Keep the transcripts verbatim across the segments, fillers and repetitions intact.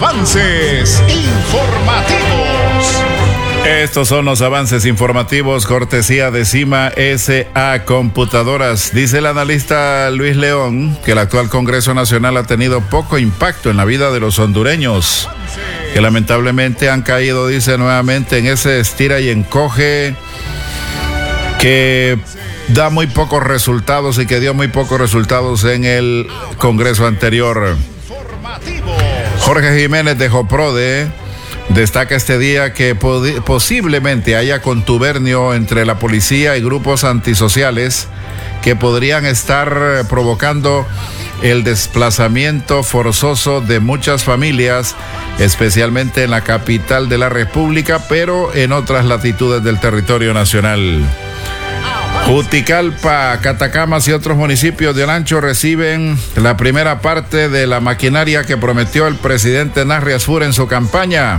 Avances informativos. Estos son los avances informativos, cortesía de Cima S A Computadoras. Dice el analista Luis León que el actual Congreso Nacional ha tenido poco impacto en la vida de los hondureños, que lamentablemente han caído, dice nuevamente, en ese estira y encoge que da muy pocos resultados y que dio muy pocos resultados en el Congreso anterior. Jorge Jiménez de Joprode destaca este día que pod- posiblemente haya contubernio entre la policía y grupos antisociales que podrían estar provocando el desplazamiento forzoso de muchas familias, especialmente en la capital de la República, pero en otras latitudes del territorio nacional. Juticalpa, Catacamas y otros municipios de Olancho reciben la primera parte de la maquinaria que prometió el presidente Narri Asfur en su campaña.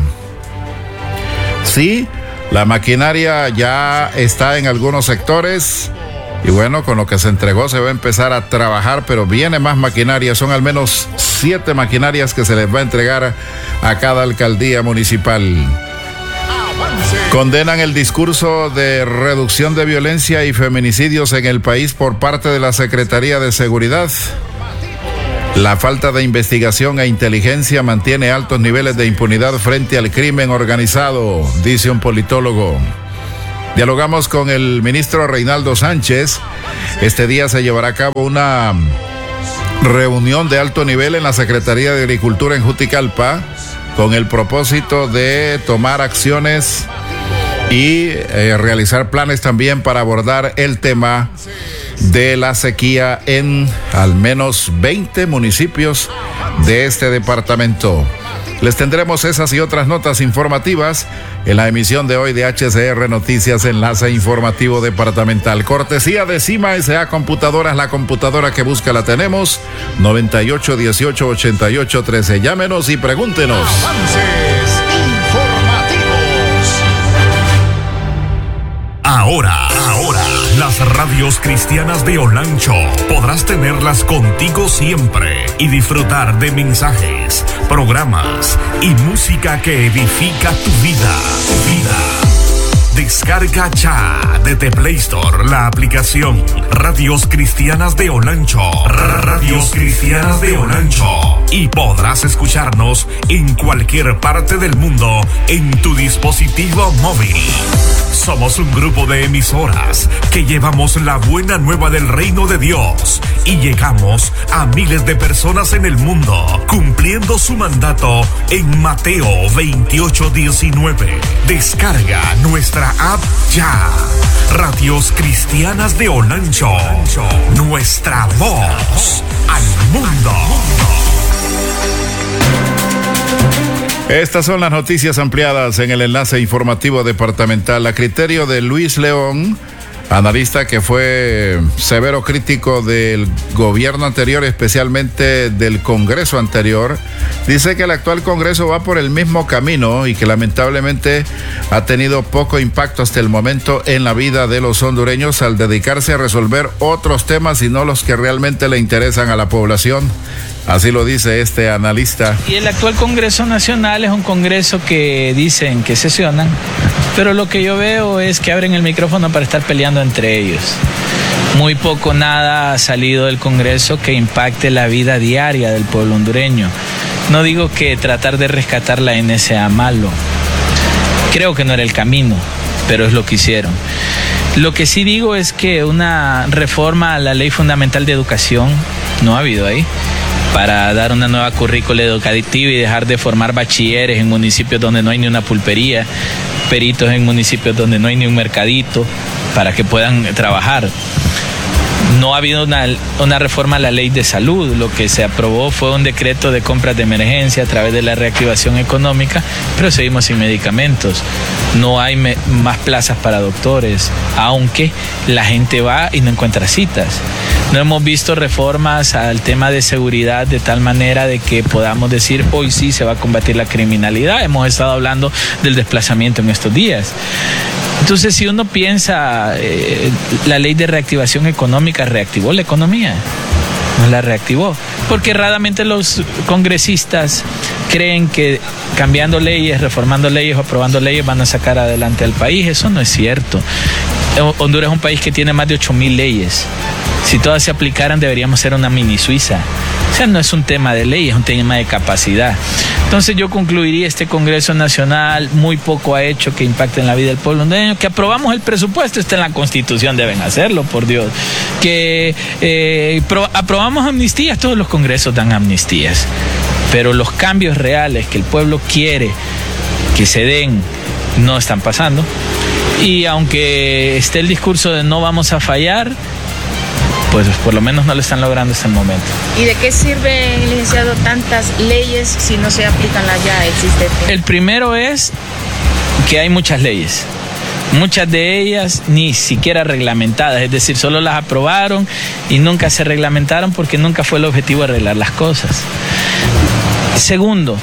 Sí, la maquinaria ya está en algunos sectores y bueno, con lo que se entregó se va a empezar a trabajar, pero viene más maquinaria. Son al menos siete maquinarias que se les va a entregar a cada alcaldía municipal. Condenan el discurso de reducción de violencia y feminicidios en el país por parte de la Secretaría de Seguridad. La falta de investigación e inteligencia mantiene altos niveles de impunidad frente al crimen organizado, dice un politólogo. Dialogamos con el ministro Reinaldo Sánchez. Este día se llevará a cabo una reunión de alto nivel en la Secretaría de Agricultura en Juticalpa con el propósito de tomar acciones y eh, realizar planes también para abordar el tema de la sequía en al menos veinte municipios de este departamento. Les tendremos esas y otras notas informativas en la emisión de hoy de H C R Noticias, Enlace Informativo Departamental. Cortesía de Cima S A Computadoras, la computadora que busca la tenemos. noventa y ocho dieciocho ochenta y ocho trece. Llámenos y pregúntenos. Avances informativos. Ahora, ahora, las radios cristianas de Olancho podrás tenerlas contigo siempre y disfrutar de mensajes, programas y música que edifica tu vida. Vida. Descarga ya desde Play Store la aplicación Radios Cristianas de Olancho. Radios Cristianas de Olancho. Y podrás escucharnos en cualquier parte del mundo en tu dispositivo móvil. Somos un grupo de emisoras que llevamos la buena nueva del reino de Dios y llegamos a miles de personas en el mundo, cumpliendo su mandato en Mateo veintiocho diecinueve. Descarga nuestra app ya. Radios Cristianas de Olancho. Nuestra voz al mundo. Estas son las noticias ampliadas en el enlace informativo departamental. A criterio de Luis León, analista que fue severo crítico del gobierno anterior, especialmente del Congreso anterior, dice que el actual Congreso va por el mismo camino y que lamentablemente ha tenido poco impacto hasta el momento en la vida de los hondureños al dedicarse a resolver otros temas y no los que realmente le interesan a la población. Así lo dice este analista. Y el actual Congreso Nacional es un congreso que dicen que sesionan, pero lo que yo veo es que abren el micrófono para estar peleando entre ellos. Muy poco, nada ha salido del Congreso que impacte la vida diaria del pueblo hondureño. No digo que tratar de rescatar la N sea malo. Creo que no era el camino, pero es lo que hicieron. Lo que sí digo es que una reforma a la Ley Fundamental de Educación no ha habido ahí, para dar una nueva currícula educativa y dejar de formar bachilleres en municipios donde no hay ni una pulpería, peritos en municipios donde no hay ni un mercadito, para que puedan trabajar. No ha habido una, una reforma a la ley de salud. Lo que se aprobó fue un decreto de compras de emergencia a través de la reactivación económica, pero seguimos sin medicamentos. No hay me, más plazas para doctores, aunque la gente va y no encuentra citas. No hemos visto reformas al tema de seguridad de tal manera de que podamos decir hoy sí se va a combatir la criminalidad. Hemos estado hablando del desplazamiento en estos días. Entonces, si uno piensa, eh, la ley de reactivación económica reactivó la economía, no la reactivó, porque raramente los congresistas creen que cambiando leyes, reformando leyes o aprobando leyes van a sacar adelante al país. Eso no es cierto. Honduras es un país que tiene más de ocho mil leyes. Si todas se aplicaran, deberíamos ser una mini Suiza. O sea, no es un tema de ley, es un tema de capacidad. Entonces yo concluiría, este Congreso Nacional muy poco ha hecho que impacte en la vida del pueblo hondureño. Que aprobamos el presupuesto, está en la Constitución, deben hacerlo, por Dios. Que eh, pro, aprobamos amnistías, todos los congresos dan amnistías. Pero los cambios reales que el pueblo quiere que se den no están pasando. Y aunque esté el discurso de no vamos a fallar, pues por lo menos no lo están logrando hasta el momento. ¿Y de qué sirve, licenciado, tantas leyes si no se aplican las ya existentes? El primero es que hay muchas leyes. Muchas de ellas ni siquiera reglamentadas, es decir, solo las aprobaron y nunca se reglamentaron porque nunca fue el objetivo arreglar las cosas. Segundo,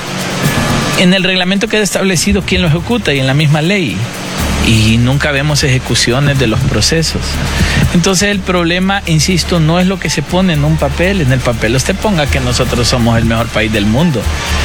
en el reglamento queda establecido quién lo ejecuta y en la misma ley. Y nunca vemos ejecuciones de los procesos. Entonces el problema, insisto, no es lo que se pone en un papel. En el papel usted ponga que nosotros somos el mejor país del mundo.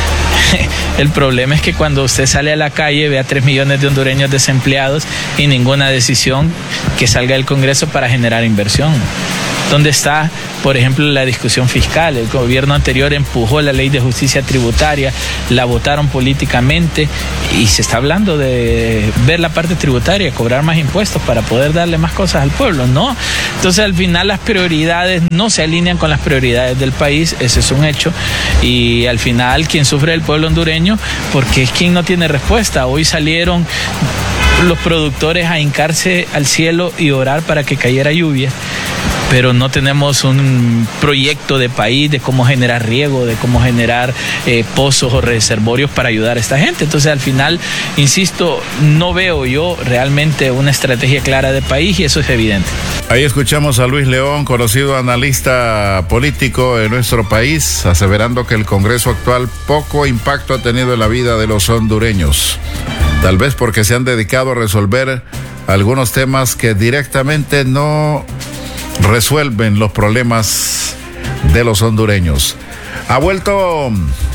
El problema es que cuando usted sale a la calle ve a tres millones de hondureños desempleados y ninguna decisión que salga del Congreso para generar inversión. ¿Dónde está, por ejemplo, la discusión fiscal? El gobierno anterior empujó la ley de justicia tributaria, la votaron políticamente y se está hablando de ver la parte tributaria, cobrar más impuestos para poder darle más cosas al pueblo, ¿no? Entonces, al final, las prioridades no se alinean con las prioridades del país, ese es un hecho, y al final, quien sufre es el pueblo hondureño, porque es quien no tiene respuesta. Hoy salieron los productores a hincarse al cielo y orar para que cayera lluvia, pero no tenemos un proyecto de país de cómo generar riego, de cómo generar eh, pozos o reservorios para ayudar a esta gente. Entonces, al final, insisto, no veo yo realmente una estrategia clara de país y eso es evidente. Ahí escuchamos a Luis León, conocido analista político en nuestro país, aseverando que el Congreso actual poco impacto ha tenido en la vida de los hondureños. Tal vez porque se han dedicado a resolver algunos temas que directamente no resuelven los problemas de los hondureños. Ha vuelto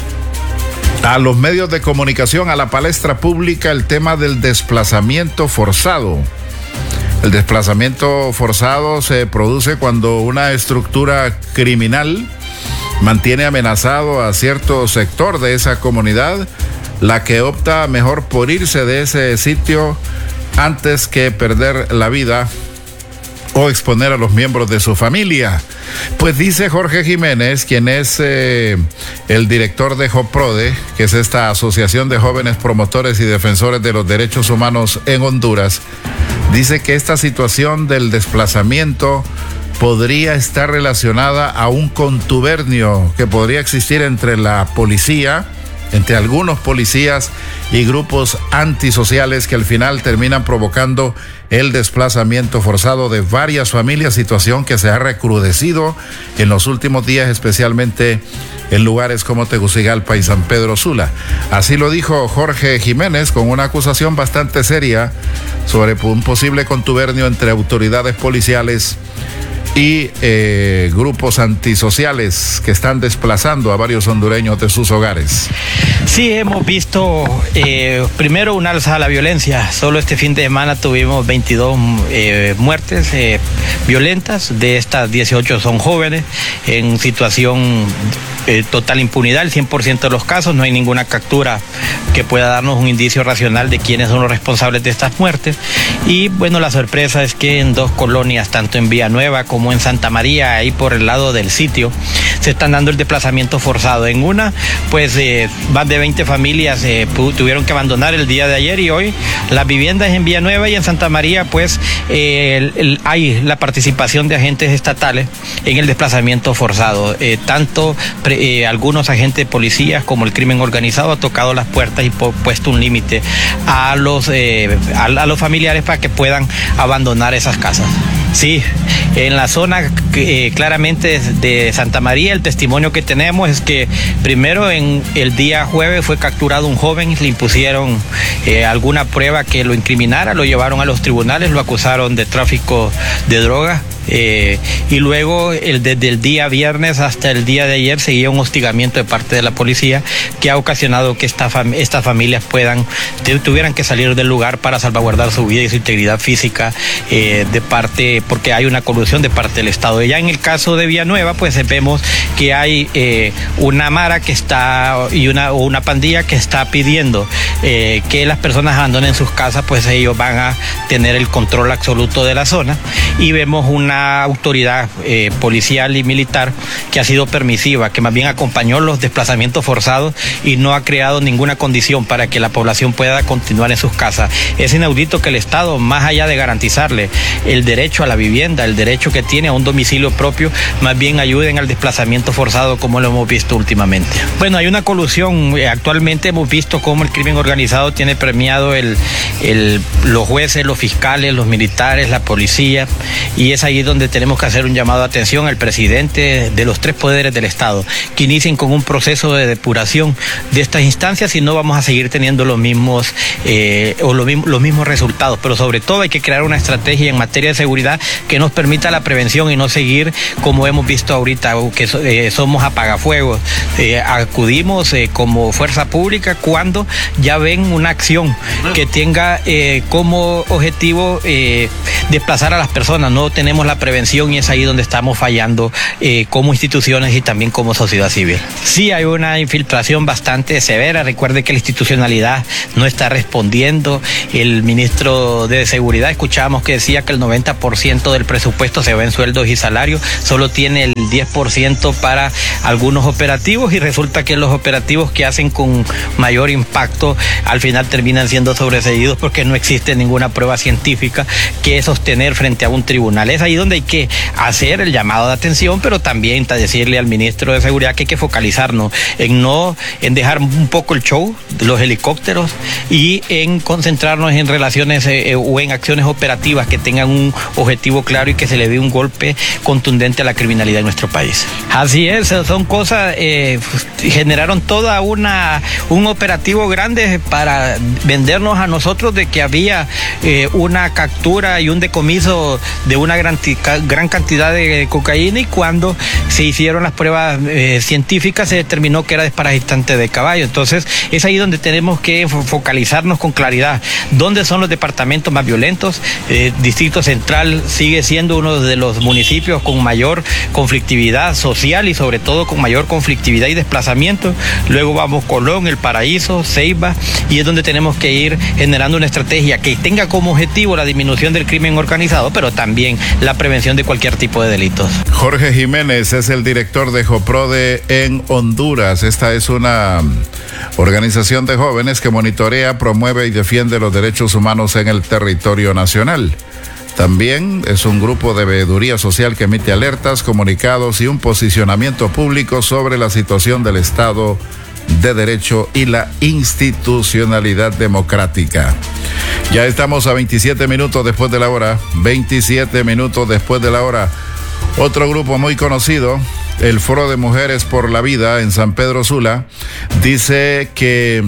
a los medios de comunicación, a la palestra pública, el tema del desplazamiento forzado. El desplazamiento forzado se produce cuando una estructura criminal mantiene amenazado a cierto sector de esa comunidad, la que opta mejor por irse de ese sitio antes que perder la vida o exponer a los miembros de su familia. Pues dice Jorge Jiménez, quien es eh, el director de JOPRODE, que es esta asociación de jóvenes promotores y defensores de los derechos humanos en Honduras, dice que esta situación del desplazamiento podría estar relacionada a un contubernio que podría existir entre la policía, entre algunos policías y grupos antisociales que al final terminan provocando el desplazamiento forzado de varias familias, situación que se ha recrudecido en los últimos días, especialmente en lugares como Tegucigalpa y San Pedro Sula. Así lo dijo Jorge Jiménez, con una acusación bastante seria sobre un posible contubernio entre autoridades policiales y eh, grupos antisociales que están desplazando a varios hondureños de sus hogares. Sí, hemos visto eh, primero un alza a la violencia. Solo este fin de semana tuvimos veintidós eh, muertes eh, violentas. De estas, dieciocho son jóvenes en situación eh, total impunidad, el cien por ciento de los casos. No hay ninguna captura que pueda darnos un indicio racional de quiénes son los responsables de estas muertes. Y bueno, la sorpresa es que en dos colonias, tanto en Villanueva como en Santa María, ahí por el lado del sitio, se están dando el desplazamiento forzado. En una, pues eh, más de veinte familias eh, tuvieron que abandonar el día de ayer, y hoy las viviendas en Villanueva y en Santa María, pues eh, el, el, hay la participación de agentes estatales en el desplazamiento forzado. Eh, tanto pre, eh, algunos agentes de policías como el crimen organizado ha tocado las puertas y po, puesto un límite a los, eh, a, a los familiares para que puedan abandonar esas casas. Sí, en la zona eh, claramente de Santa María, el testimonio que tenemos es que primero en el día jueves fue capturado un joven, le impusieron eh, alguna prueba que lo incriminara, lo llevaron a los tribunales, lo acusaron de tráfico de drogas. Eh, y luego el, desde el día viernes hasta el día de ayer seguía un hostigamiento de parte de la policía que ha ocasionado que esta fam estas familias puedan tuvieran que salir del lugar para salvaguardar su vida y su integridad física eh, de parte porque hay una colusión de parte del Estado. Y ya en el caso de Villanueva pues vemos que hay eh, una mara que está y una, una pandilla que está pidiendo eh, que las personas abandonen sus casas, pues ellos van a tener el control absoluto de la zona, y vemos una autoridad eh, policial y militar que ha sido permisiva, que más bien acompañó los desplazamientos forzados y no ha creado ninguna condición para que la población pueda continuar en sus casas. Es inaudito que el Estado, más allá de garantizarle el derecho a la vivienda, el derecho que tiene a un domicilio propio, más bien ayuden al desplazamiento forzado como lo hemos visto últimamente. Bueno, hay una colusión. Actualmente hemos visto cómo el crimen organizado tiene premiado el, el, los jueces, los fiscales, los militares, la policía, y es ahí donde tenemos que hacer un llamado de atención al presidente de los tres poderes del Estado, que inicien con un proceso de depuración de estas instancias, y no vamos a seguir teniendo los mismos eh, o los, los mismos resultados. Pero sobre todo hay que crear una estrategia en materia de seguridad que nos permita la prevención y no seguir como hemos visto ahorita, que eh, somos apagafuegos. Eh, acudimos eh, como fuerza pública cuando ya ven una acción que tenga eh, como objetivo eh, desplazar a las personas. No tenemos la prevención y es ahí donde estamos fallando eh, como instituciones y también como sociedad civil. Sí hay una infiltración bastante severa. Recuerde que la institucionalidad no está respondiendo. El ministro de Seguridad, escuchábamos que decía que el noventa por ciento del presupuesto se va en sueldos y salarios, solo tiene el diez por ciento para algunos operativos, y resulta que los operativos que hacen con mayor impacto al final terminan siendo sobreseídos porque no existe ninguna prueba científica que sostener frente a un tribunal. Es ahí donde hay que hacer el llamado de atención, pero también decirle al ministro de Seguridad que hay que focalizarnos en no, en dejar un poco el show de los helicópteros y en concentrarnos en relaciones eh, o en acciones operativas que tengan un objetivo claro y que se le dé un golpe contundente a la criminalidad en nuestro país. Así es, son cosas, eh, generaron toda una un operativo grande para vendernos a nosotros de que había eh, una captura y un decomiso de una gran, gran cantidad de cocaína, y cuando se hicieron las pruebas eh, científicas se determinó que era desparasitante de caballo. Entonces es ahí donde tenemos que focalizarnos con claridad. ¿Dónde son los departamentos más violentos? Eh, Distrito Central sigue siendo uno de los municipios con mayor conflictividad social y sobre todo con mayor conflictividad y desplazamiento. Luego vamos Colón, El Paraíso, Ceiba, y es donde tenemos que ir generando una estrategia que tenga como objetivo la disminución del crimen organizado, pero también la prevención de cualquier tipo de delitos. Jorge Jiménez es el director de JOPRODE en Honduras. Esta es una organización de jóvenes que monitorea, promueve y defiende los derechos humanos en el territorio nacional. También es un grupo de veeduría social que emite alertas, comunicados y un posicionamiento público sobre la situación del Estado de Derecho y la institucionalidad democrática. Ya estamos a veintisiete minutos después de la hora. veintisiete minutos después de la hora. Otro grupo muy conocido, el Foro de Mujeres por la Vida en San Pedro Sula, dice que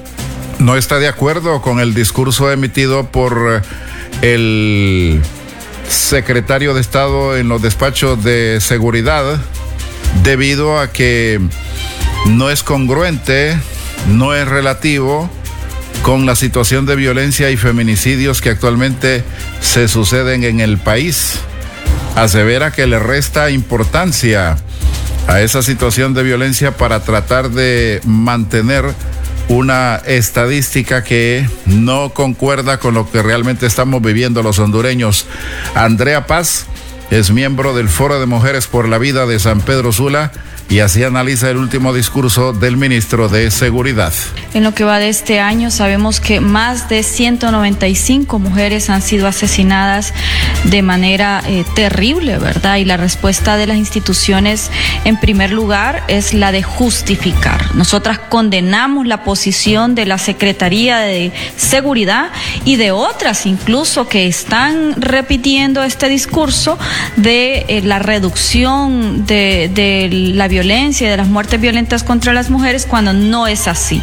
no está de acuerdo con el discurso emitido por el secretario de Estado en los despachos de seguridad, debido a que no es congruente, no es relativo con la situación de violencia y feminicidios que actualmente se suceden en el país. Asevera que le resta importancia a esa situación de violencia para tratar de mantener una estadística que no concuerda con lo que realmente estamos viviendo los hondureños. Andrea Paz es miembro del Foro de Mujeres por la Vida de San Pedro Sula y así analiza el último discurso del ministro de Seguridad. En lo que va de este año sabemos que más de ciento noventa y cinco mujeres han sido asesinadas de manera eh, terrible, ¿verdad? Y la respuesta de las instituciones, en primer lugar, es la de justificar. Nosotras condenamos la posición de la Secretaría de Seguridad y de otras incluso que están repitiendo este discurso de eh, la reducción de, de la violencia y de las muertes violentas contra las mujeres, cuando no es así.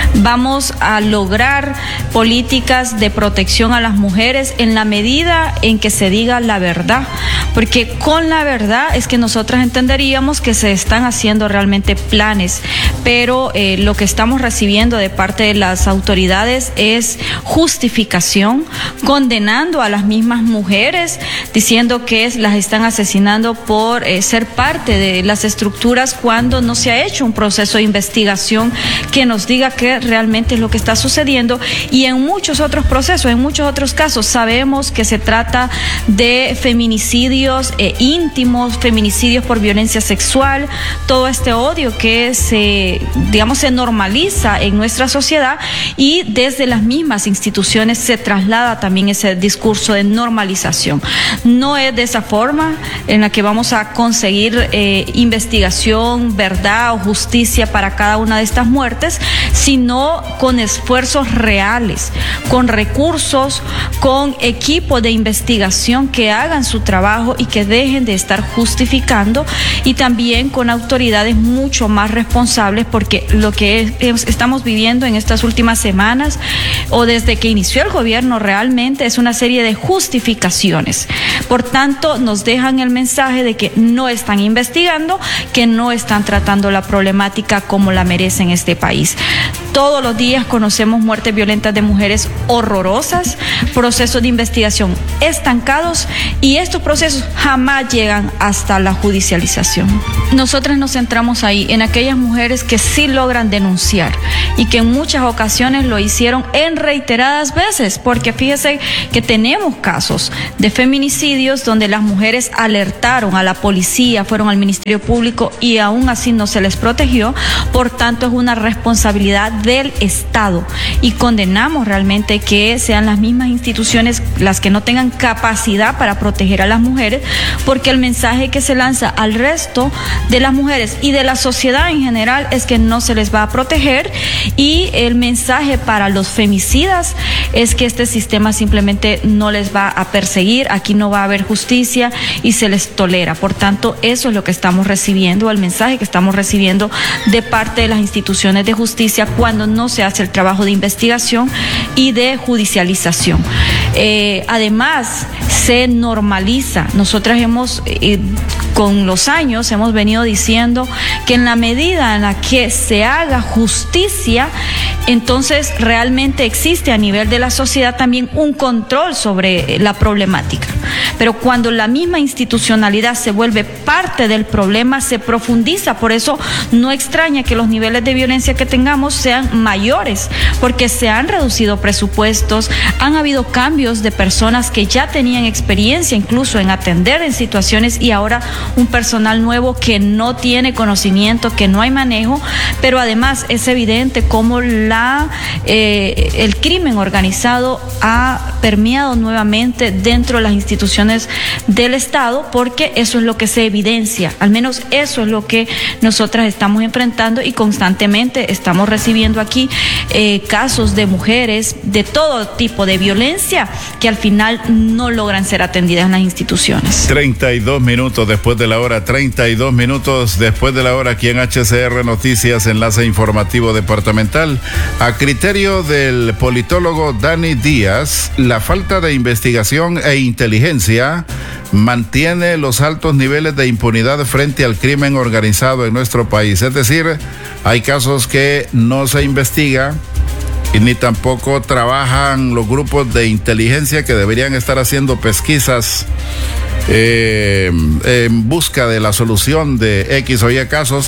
Vamos a lograr políticas de protección a las mujeres en la medida en que se diga la verdad, porque con la verdad es que nosotras entenderíamos que se están haciendo realmente planes, pero eh, lo que estamos recibiendo de parte de las autoridades es justificación, condenando a las mismas mujeres, diciendo que es, las están asesinando por eh, ser parte de las estructuras, cuando no se ha hecho un proceso de investigación que nos diga qué realmente es lo que está sucediendo. Y en muchos otros procesos, en muchos otros casos, sabemos que se trata de feminicidios eh, íntimos, feminicidios por violencia sexual, todo este odio que se, digamos, se normaliza en nuestra sociedad, y desde las mismas instituciones se traslada también ese discurso de normalización. No es de esa forma en la que vamos a conseguir eh, investigación, verdad o justicia para cada una de estas muertes, sino con esfuerzos reales, con recursos, con equipos de investigación que hagan su trabajo y que dejen de estar justificando, y también con autoridades mucho más responsables, porque lo que es, estamos viviendo en estas últimas semanas o desde que inició el gobierno realmente es una serie de justificaciones. Por tanto, nos dejan el mensaje de que no están investigando, que no están tratando la problemática como la merece en este país. Todos los días conocemos muertes violentas de mujeres horrorosas, procesos de investigación estancados, y estos procesos jamás llegan hasta la judicialización. Nosotras nos centramos ahí, en aquellas mujeres que sí logran denunciar y que en muchas ocasiones lo hicieron en reiteradas veces, porque fíjese que tenemos casos de feminicidios donde las mujeres alertaron a la policía, fueron al Ministerio Público y aún así no se les protegió. Por tanto, es una responsabilidad del Estado, y condenamos realmente que sean las mismas instituciones las que no tengan capacidad para proteger a las mujeres, porque el mensaje que se lanza al resto de las mujeres y de la sociedad en general es que no se les va a proteger, y el mensaje para los femicidas es que este sistema simplemente no les va a perseguir, aquí no va a haber justicia y se les tolera. Por tanto, eso es lo que estamos recibiendo, el mensaje que estamos recibiendo de parte de las instituciones de justicia cuando no se hace el trabajo de investigación y de judicialización. Eh, además, se normaliza. Nosotras hemos, eh, con los años, hemos venido diciendo que en la medida en la que se haga justicia, entonces realmente existe a nivel de la sociedad también un control sobre la problemática. Pero cuando la misma institucionalidad se vuelve parte del problema, se profundiza. Por eso no extraña que los niveles de violencia que tengamos sean mayores, porque se han reducido presupuestos, han habido cambios de personas que ya tenían experiencia incluso en atender en situaciones, y ahora un personal nuevo que no tiene conocimiento, que no hay manejo. Pero además es evidente cómo la, eh, el crimen organizado ha permeado nuevamente dentro de las instituciones del Estado, porque eso es lo que se evidencia, al menos eso es lo que nosotras estamos enfrentando, y constantemente estamos recibiendo aquí eh, casos de mujeres de todo tipo de violencia que al final no logran ser atendidas en las instituciones. treinta y dos minutos después de la hora, treinta y dos minutos después de la hora, aquí en H C R Noticias, enlace informativo departamental. A criterio del politólogo Dani Díaz, la falta de investigación e inteligencia mantiene los altos niveles de impunidad frente al crimen organizado en nuestro país. Es decir, hay casos que no se investiga y ni tampoco trabajan los grupos de inteligencia que deberían estar haciendo pesquisas eh, en busca de la solución de X o Y casos,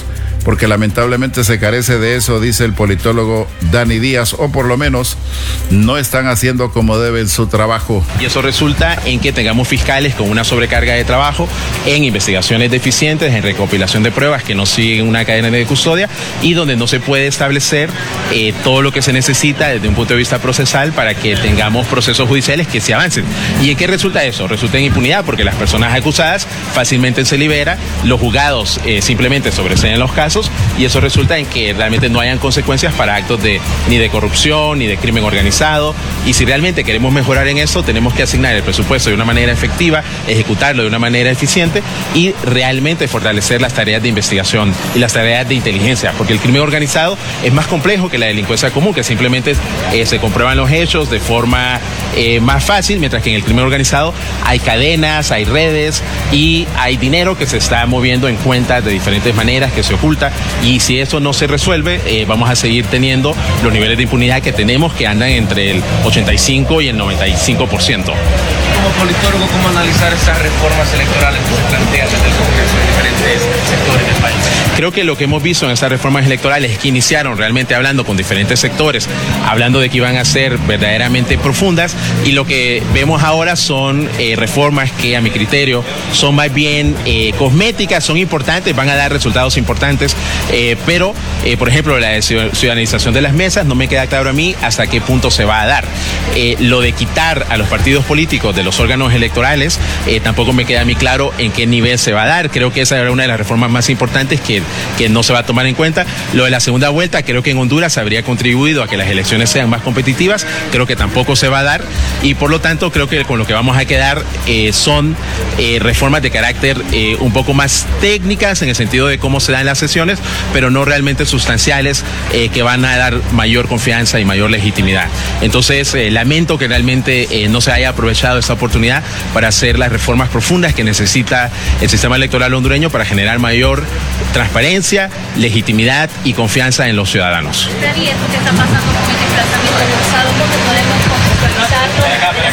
porque lamentablemente se carece de eso, dice el politólogo Dani Díaz, o por lo menos no están haciendo como deben su trabajo. Y eso resulta en que tengamos fiscales con una sobrecarga de trabajo, en investigaciones deficientes, en recopilación de pruebas que no siguen una cadena de custodia y donde no se puede establecer eh, todo lo que se necesita desde un punto de vista procesal para que tengamos procesos judiciales que se avancen. ¿Y en qué resulta eso? Resulta en impunidad porque las personas acusadas fácilmente se liberan, los juzgados eh, simplemente sobreseen los casos y eso resulta en que realmente no hayan consecuencias para actos de ni de corrupción ni de crimen organizado. Y si realmente queremos mejorar en eso, tenemos que asignar el presupuesto de una manera efectiva, ejecutarlo de una manera eficiente y realmente fortalecer las tareas de investigación y las tareas de inteligencia, porque el crimen organizado es más complejo que la delincuencia común, que simplemente eh, se comprueban los hechos de forma eh, más fácil, mientras que en el crimen organizado hay cadenas, hay redes y hay dinero que se está moviendo en cuentas de diferentes maneras, que se oculta, y si eso no se resuelve, eh, vamos a seguir teniendo los niveles de impunidad que tenemos, que andan entre el ochenta y cinco y el noventa y cinco por ciento. Como politólogo, ¿cómo analizar estas reformas electorales que se plantean desde el Congreso en diferentes sectores del país? Creo que lo que hemos visto en estas reformas electorales es que iniciaron realmente hablando con diferentes sectores, hablando de que iban a ser verdaderamente profundas, y lo que vemos ahora son eh, reformas que a mi criterio son más bien eh, cosméticas, son importantes, van a dar resultados importantes, eh, pero eh, por ejemplo la ciudadanización de las mesas no me queda claro a mí hasta qué punto se va a dar. Eh, lo de quitar a los partidos políticos de los órganos electorales eh, tampoco me queda a mí claro en qué nivel se va a dar. Creo que esa era una de las reformas más importantes que, que no se va a tomar en cuenta. Lo de la segunda vuelta, creo que en Honduras habría contribuido a que las elecciones sean más competitivas, creo que tampoco se va a dar, y por lo tanto creo que con lo que vamos a quedar eh, son eh, reformas de carácter eh, un poco más técnicas en el sentido de cómo se dan las sesiones, pero no realmente sustanciales eh, que van a dar mayor confianza y mayor legitimidad. Entonces eh, lamento que realmente eh, no se haya aprovechado esta oportunidad para hacer las reformas profundas que necesita el sistema electoral hondureño para generar mayor transparencia, legitimidad y confianza en los ciudadanos. ¿Y esto que está pasando con el desplazamiento forzado, cómo podemos contextualizarlo?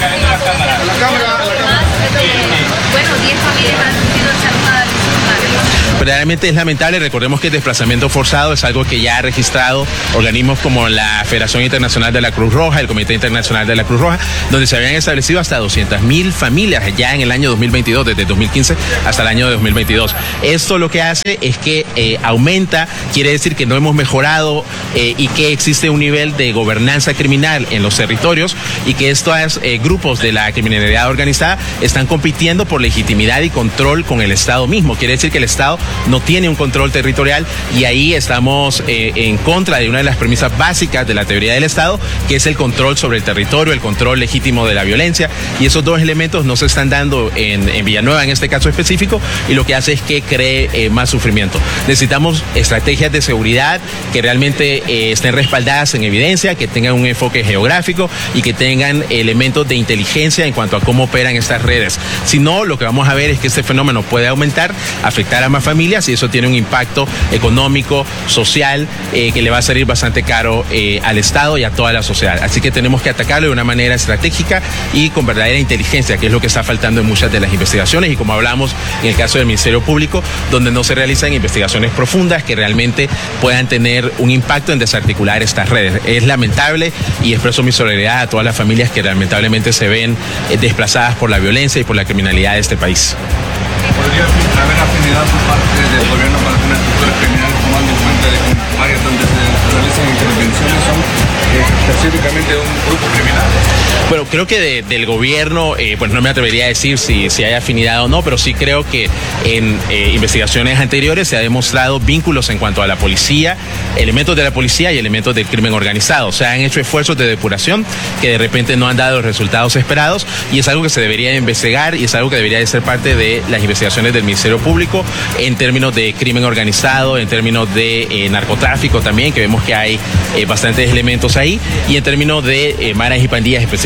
La cámara, la cámara. Bueno, diez familias han sido desalojadas. Verdaderamente es lamentable. Recordemos que el desplazamiento forzado es algo que ya ha registrado organismos como la Federación Internacional de la Cruz Roja, el Comité Internacional de la Cruz Roja, donde se habían establecido hasta doscientas mil familias ya en el año dos mil veintidós, desde dos mil quince hasta el año dos mil veintidós. Esto lo que hace es que eh, aumenta, quiere decir que no hemos mejorado eh, y que existe un nivel de gobernanza criminal en los territorios y que estos eh, grupos de la criminalidad organizada están compitiendo por legitimidad y control con el Estado mismo. Quiere decir que el Estado no tiene un control territorial y ahí estamos eh, en contra de una de las premisas básicas de la teoría del Estado, que es el control sobre el territorio, el control legítimo de la violencia, y esos dos elementos no se están dando en, en Villanueva en este caso específico, y lo que hace es que cree eh, más sufrimiento. Necesitamos estrategias de seguridad que realmente eh, estén respaldadas en evidencia, que tengan un enfoque geográfico y que tengan elementos de inteligencia en cuanto a cómo operan estas redes. Si no, lo que vamos a ver es que este fenómeno puede aumentar, afectar a más familias, y eso tiene un impacto económico, social, eh, que le va a salir bastante caro eh, al Estado y a toda la sociedad. Así que tenemos que atacarlo de una manera estratégica y con verdadera inteligencia, que es lo que está faltando en muchas de las investigaciones, y como hablamos en el caso del Ministerio Público, donde no se realizan investigaciones profundas que realmente puedan tener un impacto en desarticular estas redes. Es lamentable y expreso mi solidaridad a todas las familias que lamentablemente se ven eh, desplazadas por la violencia y por la criminalidad de este país. ¿Podría haber afinidad por parte del gobierno para tener estructuras criminales, tomando en cuenta de que varias donde se realizan intervenciones son eh, específicamente de un grupo criminal? Bueno, creo que de, del gobierno, eh, pues no me atrevería a decir si, si hay afinidad o no, pero sí creo que en eh, investigaciones anteriores se ha demostrado vínculos en cuanto a la policía, elementos de la policía y elementos del crimen organizado. O sea, han hecho esfuerzos de depuración que de repente no han dado los resultados esperados, y es algo que se debería investigar y es algo que debería de ser parte de las investigaciones del Ministerio Público en términos de crimen organizado, en términos de eh, narcotráfico también, que vemos que hay eh, bastantes elementos ahí, y en términos de eh, maras y pandillas específicamente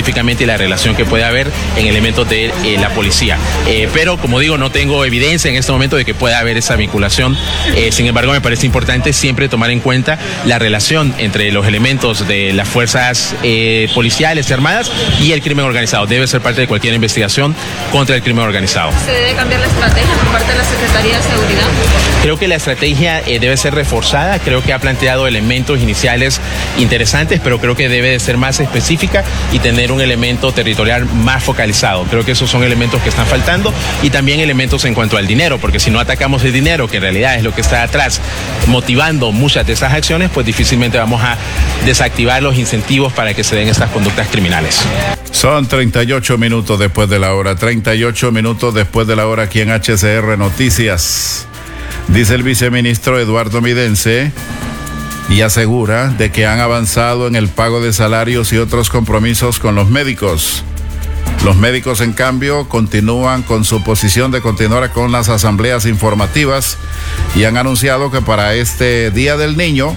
específicamente y la relación que puede haber en elementos de eh, la policía. Eh, pero, como digo, no tengo evidencia en este momento de que pueda haber esa vinculación. Eh, sin embargo, me parece importante siempre tomar en cuenta la relación entre los elementos de las fuerzas eh, policiales y armadas y el crimen organizado. Debe ser parte de cualquier investigación contra el crimen organizado. ¿Se debe cambiar la estrategia por parte de la Secretaría de Seguridad? Creo que la estrategia eh, debe ser reforzada. Creo que ha planteado elementos iniciales interesantes, pero creo que debe de ser más específica y tener un elemento territorial más focalizado. Creo que esos son elementos que están faltando y también elementos en cuanto al dinero, porque si no atacamos el dinero, que en realidad es lo que está atrás motivando muchas de esas acciones, pues difícilmente vamos a desactivar los incentivos para que se den estas conductas criminales. Son treinta y ocho minutos después de la hora, treinta y ocho minutos después de la hora aquí en H C R Noticias. Dice el viceministro Eduardo Midense y asegura de que han avanzado en el pago de salarios y otros compromisos con los médicos. Los médicos, en cambio, continúan con su posición de continuar con las asambleas informativas y han anunciado que para este Día del Niño,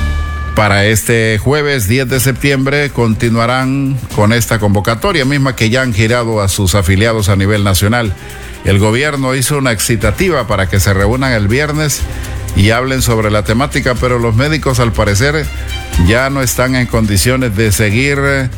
para este jueves diez de septiembre, continuarán con esta convocatoria misma que ya han girado a sus afiliados a nivel nacional. El gobierno hizo una excitativa para que se reúnan el viernes y hablen sobre la temática, pero los médicos al parecer ya no están en condiciones de seguir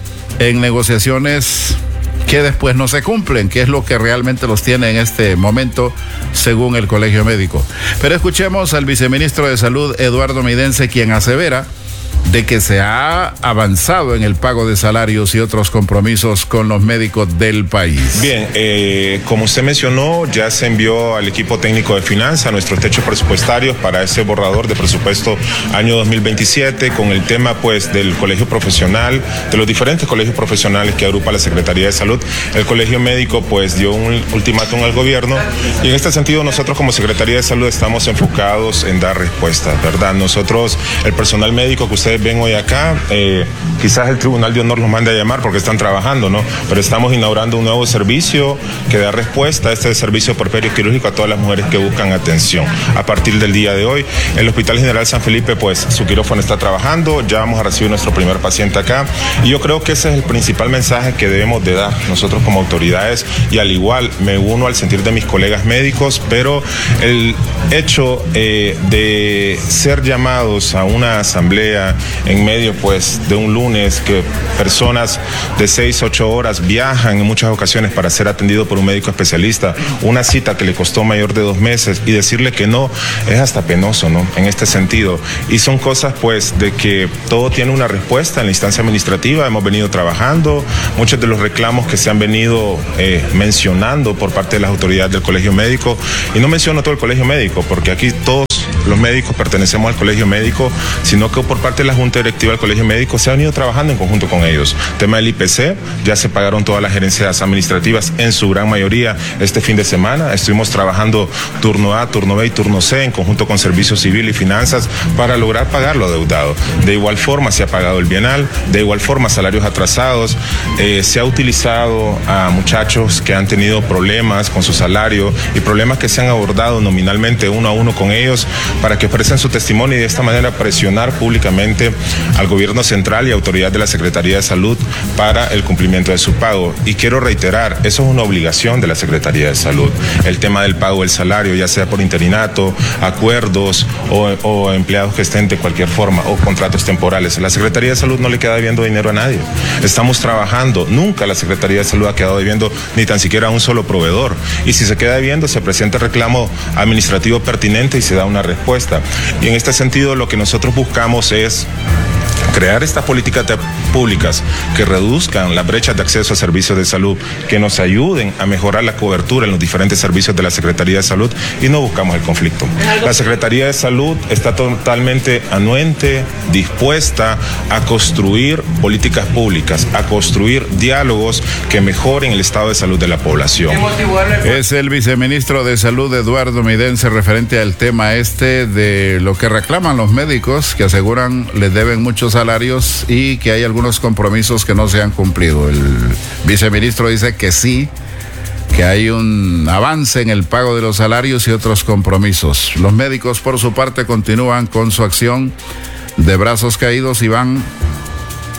en negociaciones que después no se cumplen, que es lo que realmente los tiene en este momento, según el Colegio Médico. Pero escuchemos al viceministro de Salud, Eduardo Midense, quien asevera de que se ha avanzado en el pago de salarios y otros compromisos con los médicos del país. Bien, eh, como usted mencionó, ya se envió al equipo técnico de finanzas nuestros techos presupuestarios para ese borrador de presupuesto año dos mil veintisiete con el tema pues del colegio profesional, de los diferentes colegios profesionales que agrupa la Secretaría de Salud. El Colegio Médico pues dio un ultimátum al gobierno y en este sentido nosotros como Secretaría de Salud estamos enfocados en dar respuestas, ¿verdad? Nosotros, el personal médico que ustedes ven hoy acá, eh, quizás el Tribunal de Honor los mande a llamar porque están trabajando, ¿no? Pero estamos inaugurando un nuevo servicio que da respuesta a este servicio por perioquirúrgico a todas las mujeres que buscan atención. A partir del día de hoy, el Hospital General San Felipe, pues su quirófano está trabajando, ya vamos a recibir nuestro primer paciente acá y yo creo que ese es el principal mensaje que debemos de dar nosotros como autoridades y al igual me uno al sentir de mis colegas médicos, pero el hecho eh, de ser llamados a una asamblea en medio pues de un lunes que personas de seis, ocho horas viajan en muchas ocasiones para ser atendido por un médico especialista, una cita que le costó mayor de dos meses y decirle que no es hasta penoso, ¿no? En este sentido. Y son cosas pues de que todo tiene una respuesta en la instancia administrativa, hemos venido trabajando, muchos de los reclamos que se han venido eh, mencionando por parte de las autoridades del Colegio Médico, y no menciono todo el Colegio Médico porque aquí todos los médicos pertenecemos al Colegio Médico, sino que por parte de la Junta Directiva del Colegio Médico se ha venido trabajando en conjunto con ellos. Tema del I P C, ya se pagaron todas las gerencias administrativas en su gran mayoría este fin de semana. Estuvimos trabajando turno A, turno B y turno C en conjunto con Servicio Civil y Finanzas para lograr pagar lo adeudado. De igual forma se ha pagado el bienal, de igual forma salarios atrasados, eh, se ha utilizado a muchachos que han tenido problemas con su salario y problemas que se han abordado nominalmente uno a uno con ellos para que presten su testimonio y de esta manera presionar públicamente al gobierno central y autoridad de la Secretaría de Salud para el cumplimiento de su pago. Y quiero reiterar, eso es una obligación de la Secretaría de Salud, el tema del pago del salario, ya sea por interinato, acuerdos o, o empleados que estén de cualquier forma o contratos temporales. La Secretaría de Salud no le queda debiendo dinero a nadie. Estamos trabajando, nunca la Secretaría de Salud ha quedado debiendo ni tan siquiera a un solo proveedor. Y si se queda debiendo, se presenta el reclamo administrativo pertinente y se da una respuesta. Y en este sentido lo que nosotros buscamos es crear estas políticas de, públicas que reduzcan las brechas de acceso a servicios de salud, que nos ayuden a mejorar la cobertura en los diferentes servicios de la Secretaría de Salud y no buscamos el conflicto. La Secretaría de Salud está totalmente anuente, dispuesta a construir políticas públicas, a construir diálogos que mejoren el estado de salud de la población. Es el viceministro de Salud, Eduardo Midense, referente al tema este de lo que reclaman los médicos, que aseguran les deben muchos salarios y que hay algunos compromisos que no se han cumplido. El viceministro dice que sí, que hay un avance en el pago de los salarios y otros compromisos. Los médicos, por su parte, continúan con su acción de brazos caídos y van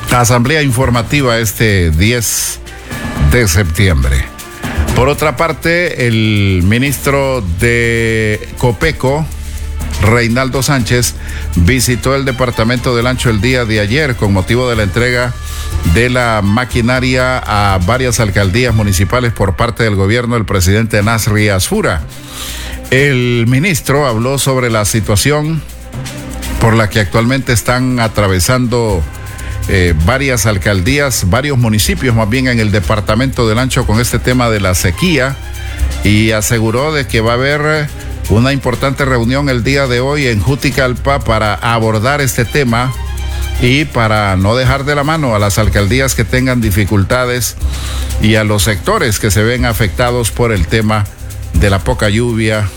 asamblea informativa este diez de septiembre. Por otra parte, el ministro de Copeco, Reinaldo Sánchez, visitó el departamento del Ancho el día de ayer con motivo de la entrega de la maquinaria a varias alcaldías municipales por parte del gobierno del presidente Nasri Asfura. El ministro habló sobre la situación por la que actualmente están atravesando eh, varias alcaldías, varios municipios más bien en el departamento del Ancho con este tema de la sequía, y aseguró de que va a haber una importante reunión el día de hoy en Juticalpa para abordar este tema y para no dejar de la mano a las alcaldías que tengan dificultades y a los sectores que se ven afectados por el tema de la poca lluvia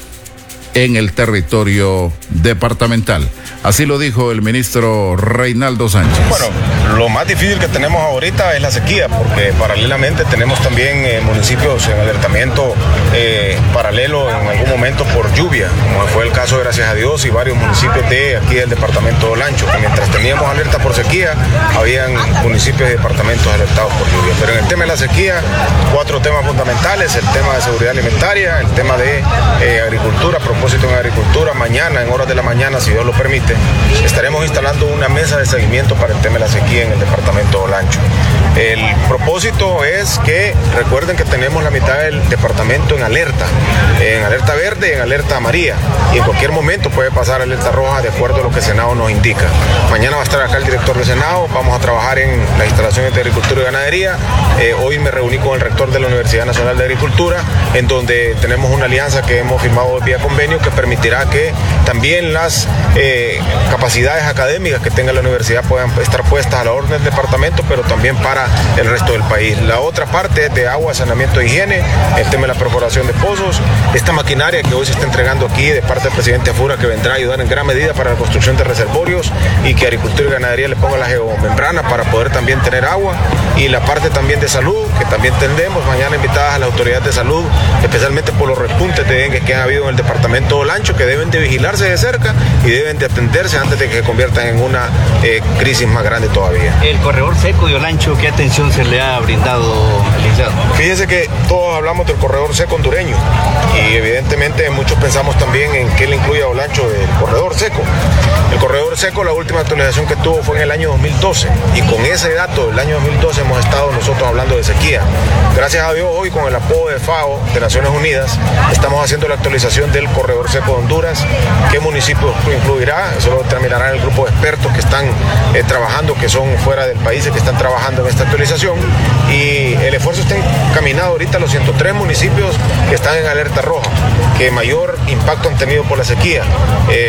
en el territorio departamental. Así lo dijo el ministro Reinaldo Sánchez. Bueno, lo más difícil que tenemos ahorita es la sequía, porque paralelamente tenemos también eh, municipios en alertamiento eh, paralelo en algún momento por lluvia, como fue el caso de Gracias a Dios y varios municipios de aquí del departamento del Ancho, que mientras teníamos alerta por sequía, habían municipios y departamentos alertados por lluvia. Pero en el tema de la sequía, cuatro temas fundamentales: el tema de seguridad alimentaria, el tema de eh, agricultura, a propósito en agricultura. Mañana, en horas de la mañana, si Dios lo permite, estaremos instalando una mesa de seguimiento para el tema de la sequía en el departamento del Ancho. El propósito es que recuerden que tenemos la mitad del departamento en alerta, en alerta verde y en alerta amarilla, y en cualquier momento puede pasar alerta roja de acuerdo a lo que el Senado nos indica. Mañana va a estar acá el director del Senado, vamos a trabajar en las instalaciones de agricultura y ganadería. Eh, hoy me reuní con el rector de la Universidad Nacional de Agricultura, en donde tenemos una alianza que hemos firmado vía convenio que permitirá que también las eh, capacidades académicas que tenga la universidad puedan estar puestas a la orden del departamento, pero también para el resto del país. La otra parte es de agua, saneamiento e higiene, el tema de la perforación de pozos, esta maquinaria que hoy se está entregando aquí de parte del presidente Asfura, que vendrá a ayudar en gran medida para la construcción de reservorios y que agricultura y ganadería le ponga la geomembrana para poder también tener agua, y la parte también de salud, que también tendremos mañana invitadas a las autoridades de salud, especialmente por los repuntes de dengue que han habido en el departamento del Ancho, que deben de vigilarse de cerca y deben de atenderse antes de que se conviertan en una eh, crisis más grande todavía. El corredor seco de Olancho, ¿qué atención se le ha brindado al licenciado? Fíjese que todos hablamos del corredor seco hondureño y evidentemente muchos pensamos también en qué le incluye a Olancho el corredor seco. El corredor seco, la última actualización que tuvo fue en el año dos mil doce, y con ese dato del año dos mil doce hemos estado nosotros hablando de sequía. Gracias a Dios, hoy con el apoyo de FAO, de Naciones Unidas, estamos haciendo la actualización del corredor seco de Honduras. ¿Qué municipios incluirá? Eso lo determinará el grupo de expertos que están eh, trabajando, que son fuera del país y que están trabajando en esta actualización, y el esfuerzo está encaminado ahorita a los ciento tres municipios que están en alerta roja, que mayor impacto han tenido por la sequía. Eh,